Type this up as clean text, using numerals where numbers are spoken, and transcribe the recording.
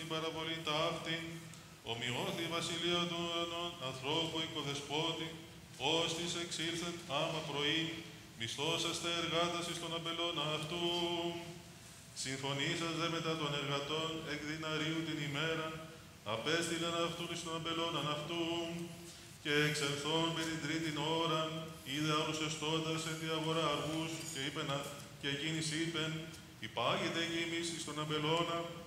την παραβολή ταύτην, ομοιώθη η βασιλεία των ουρανών, ανθρώπου οικοδεσπότη, ως της εξήλθεν άμα πρωί, μισθώσαστε εργάτας εις των αμπελών αυτού. Συμφωνήσας δε μετά των εργατών εκ διναρίου την ημέρα, απέστειλαν αυτούν εις των αμπελών αυτού, και εξελθών με την τρίτην ώρα, είδε άλλους εστώντας εν τη αγορά αργούς, και εκείνης είπεν, υπάγεται και εμείς εις των αμπελώνα,